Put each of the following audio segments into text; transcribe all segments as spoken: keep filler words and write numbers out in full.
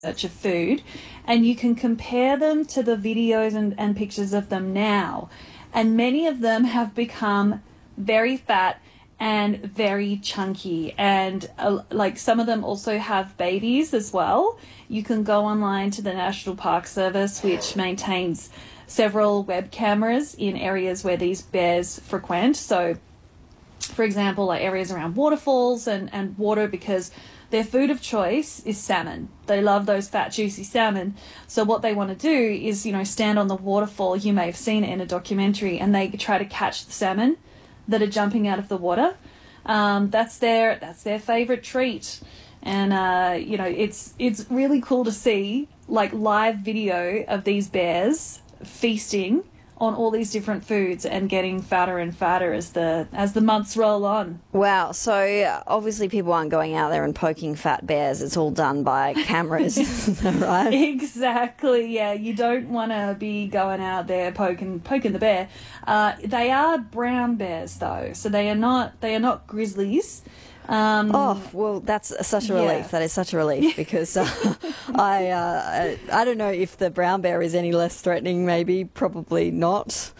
search of food, and you can compare them to the videos and, and pictures of them now. And many of them have become very fat and very chunky, and uh, like some of them also have babies as well. You can go online to the National Park Service, which maintains several web cameras in areas where these bears frequent. So, for example, like areas around waterfalls and, and water, because their food of choice is salmon. They love those fat, juicy salmon. So what they want to do is, you know, stand on the waterfall. You may have seen it in a documentary, and they try to catch the salmon that are jumping out of the water. Um, that's their that's their favorite treat. And uh, you know, it's it's really cool to see like live video of these bears feasting on all these different foods and getting fatter and fatter as the as the months roll on. Wow. So uh, obviously people aren't going out there and poking fat bears. It's all done by cameras. Is that right? Exactly. Yeah. You don't want to be going out there poking poking the bear. Uh, they are brown bears though, so they are not they are not grizzlies. Um, oh, well, that's such a relief. Yeah. That is such a relief because uh, I, uh, I don't know if the brown bear is any less threatening, maybe, probably not.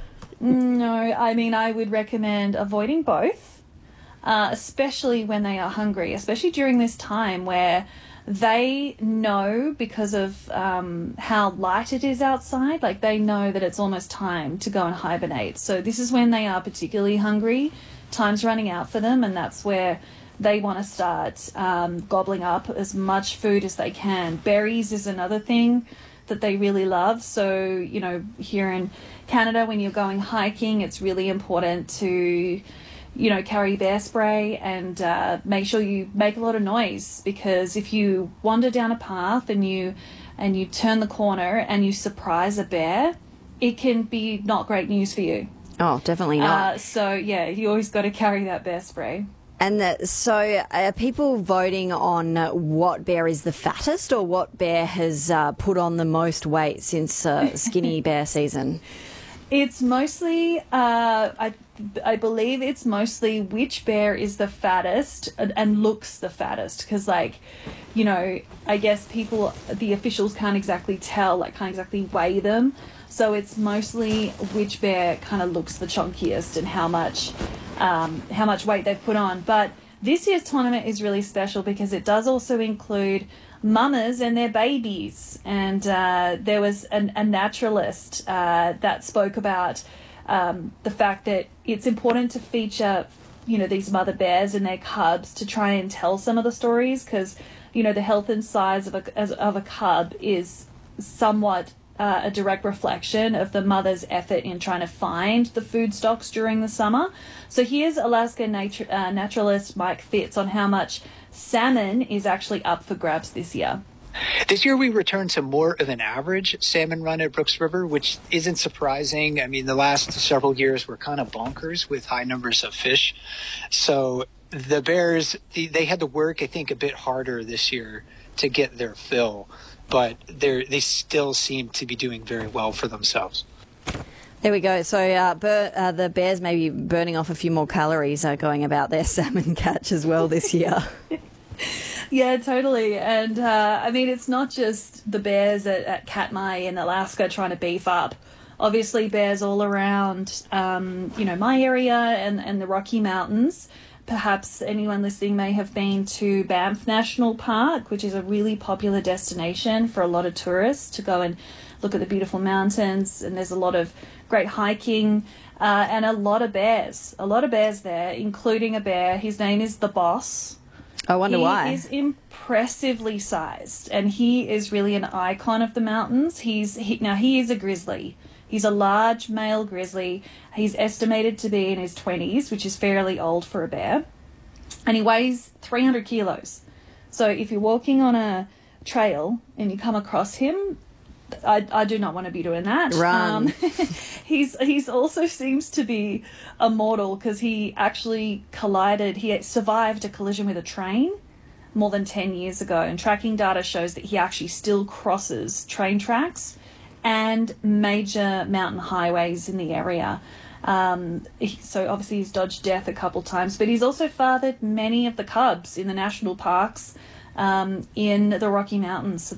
No, I mean, I would recommend avoiding both, uh, especially when they are hungry, especially during this time where they know, because of um, how light it is outside, like they know that it's almost time to go and hibernate. So this is when they are particularly hungry. Time's running out for them, and that's where they want to start um, gobbling up as much food as they can. Berries is another thing that they really love. So, you know, here in Canada, when you're going hiking, it's really important to, you know, carry bear spray and uh, make sure you make a lot of noise, because if you wander down a path and you and you turn the corner and you surprise a bear, it can be not great news for you. Oh, definitely not. Uh, so, yeah, you always got to carry that bear spray. And the, so are people voting on what bear is the fattest, or what bear has uh, put on the most weight since uh, skinny bear season? It's mostly, uh, I, I believe it's mostly which bear is the fattest and, and looks the fattest, because, like, you know, I guess people, the officials can't exactly tell, like, can't exactly weigh them. So it's mostly which bear kind of looks the chunkiest and how much um, how much weight they've put on. But this year's tournament is really special because it does also include mamas and their babies. And uh, there was an, a naturalist uh, that spoke about um, the fact that it's important to feature, you know, these mother bears and their cubs to try and tell some of the stories, because, you know, the health and size of a, as, of a cub is somewhat Uh, a direct reflection of the mother's effort in trying to find the food stocks during the summer. So here's Alaska nature, uh, naturalist Mike Fitz on how much salmon is actually up for grabs this year. This year we returned to more of an average salmon run at Brooks River, which isn't surprising. I mean, the last several years were kind of bonkers with high numbers of fish. So the bears, they had to work, I think, a bit harder this year to get their fill. But they they still seem to be doing very well for themselves. There we go. So uh, bur- uh, the bears may be burning off a few more calories uh, going about their salmon catch as well this year. Yeah, totally. And uh, I mean, it's not just the bears at, at Katmai in Alaska trying to beef up. Obviously, bears all around, um, you know, my area and, and the Rocky Mountains. Perhaps anyone listening may have been to Banff National Park, which is a really popular destination for a lot of tourists to go and look at the beautiful mountains. And there's a lot of great hiking uh, and a lot of bears. A lot of bears there, including a bear. His name is the Boss. I wonder he why. He is impressively sized, and he is really an icon of the mountains. He's he, now he is a grizzly. He's a large male grizzly. He's estimated to be in his twenties, which is fairly old for a bear. And he weighs three hundred kilos. So if you're walking on a trail and you come across him, I, I do not want to be doing that. Run. Um, he's he's also seems to be immortal because he actually collided, he survived a collision with a train more than ten years ago. And tracking data shows that he actually still crosses train tracks and major mountain highways in the area. Um, he, so obviously he's dodged death a couple times, but he's also fathered many of the cubs in the national parks um, in the Rocky Mountains. So